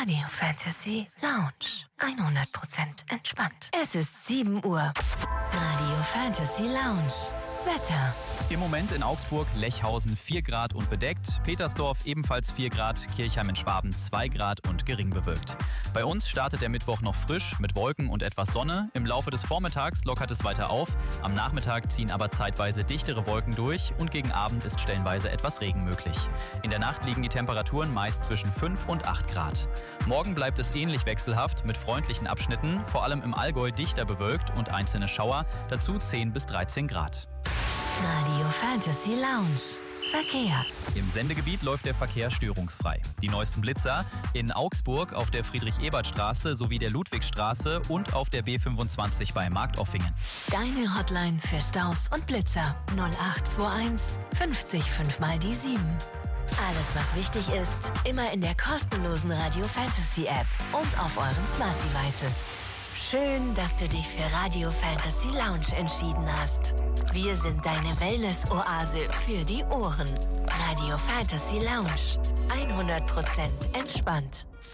Radio Fantasy Lounge. 100% entspannt. Es ist 7 Uhr. Radio Fantasy Lounge. Wetter. Im Moment in Augsburg, Lechhausen 4 Grad und bedeckt, Petersdorf ebenfalls 4 Grad, Kirchheim in Schwaben 2 Grad und gering bewölkt. Bei uns startet der Mittwoch noch frisch mit Wolken und etwas Sonne. Im Laufe des Vormittags lockert es weiter auf. Am Nachmittag ziehen aber zeitweise dichtere Wolken durch und gegen Abend ist stellenweise etwas Regen möglich. In der Nacht liegen die Temperaturen meist zwischen 5 und 8 Grad. Morgen bleibt es ähnlich wechselhaft mit freundlichen Abschnitten, vor allem im Allgäu dichter bewölkt und einzelne Schauer, dazu 10 bis 13 Grad. Radio Fantasy Lounge. Verkehr. Im Sendegebiet läuft der Verkehr störungsfrei. Die neuesten Blitzer in Augsburg auf der Friedrich-Ebert-Straße sowie der Ludwigstraße und auf der B25 bei Marktoffingen. Deine Hotline für Staus und Blitzer 0821 50 5 mal die 7. Alles, was wichtig ist, immer in der kostenlosen Radio Fantasy App und auf euren Smart Devices. Schön, dass du dich für Radio Fantasy Lounge entschieden hast. Wir sind deine Wellness-Oase für die Ohren. Radio Fantasy Lounge. 100% entspannt.